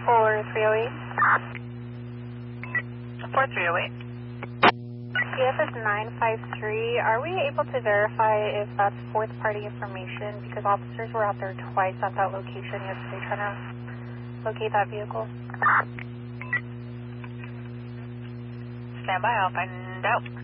4308. 4308. PSS 953, are we able to verify if that's fourth party information? Because officers were out there twice at that location yesterday trying to locate that vehicle. Stand by, I'll find out.